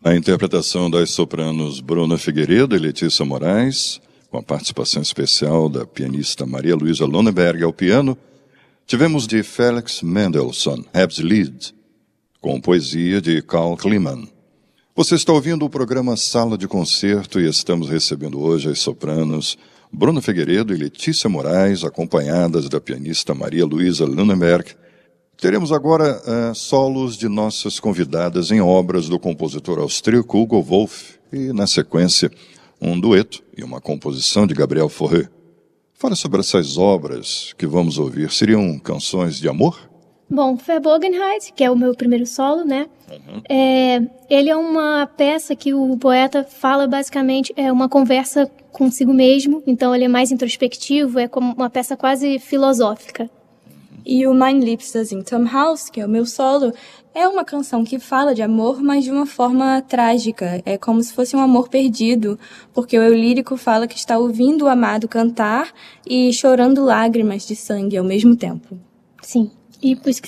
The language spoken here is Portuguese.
A interpretação das sopranos Bruna Figueiredo e Letícia Moraes, com a participação especial da pianista Maria Luísa Lönnenberg ao piano. Tivemos de Felix Mendelssohn, Herbstlied, com poesia de Karl Kliman. Você está ouvindo o programa Sala de Concerto e estamos recebendo hoje as sopranos Bruna Figueiredo e Letícia Moraes, acompanhadas da pianista Maria Luísa Lönnenberg. Teremos agora solos de nossas convidadas em obras do compositor austríaco Hugo Wolf e, na sequência, um dueto e uma composição de Gabriel Fauré. Fala sobre essas obras que vamos ouvir. Seriam canções de amor? Bom, Verbogenheit, que é o meu primeiro solo, né? Ele é uma peça que o poeta fala basicamente, é uma conversa consigo mesmo, então ele é mais introspectivo, é como uma peça quase filosófica. E o Mein Liebster singt am Haus, que é o meu solo, é uma canção que fala de amor, mas de uma forma trágica. É como se fosse um amor perdido, porque o eu lírico fala que está ouvindo o amado cantar e chorando lágrimas de sangue ao mesmo tempo. Sim, e por isso que